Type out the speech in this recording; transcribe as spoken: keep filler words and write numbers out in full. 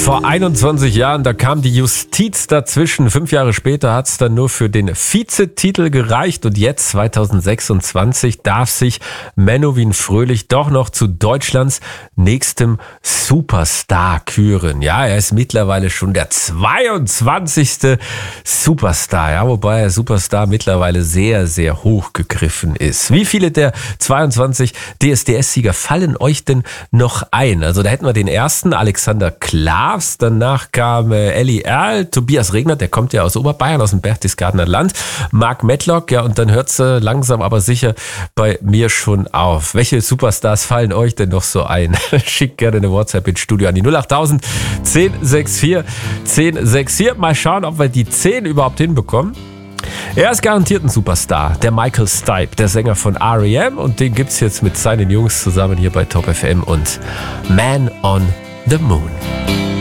Vor einundzwanzig Jahren, da kam die Justiz dazwischen. Fünf Jahre später hat es dann nur für den Vizetitel gereicht. Und jetzt, zweitausendsechsundzwanzig, darf sich Menowin Fröhlich doch noch zu Deutschlands nächstem Superstar küren. Ja, er ist mittlerweile schon der zweiundzwanzigste Superstar. Ja, wobei er Superstar mittlerweile sehr, sehr hoch gegriffen ist. Wie viele der zweiundzwanzig D S D S-Sieger fallen euch denn noch ein? Also da hätten wir den ersten, Alexander Klavs, danach kam äh, Elli Erl, Tobias Regner, der kommt ja aus Oberbayern, aus dem Berchtesgadener Land, Mark Medlock, ja, und dann hört es äh, langsam aber sicher bei mir schon auf. Welche Superstars fallen euch denn noch so ein? Schickt gerne eine WhatsApp ins Studio an die null acht tausend, zehn sechs vier, zehn sechs vier. Mal schauen, ob wir die zehn überhaupt hinbekommen. Er ist garantiert ein Superstar, der Michael Stipe, der Sänger von R E M, und den gibt's jetzt mit seinen Jungs zusammen hier bei Top F M und Man on the Moon.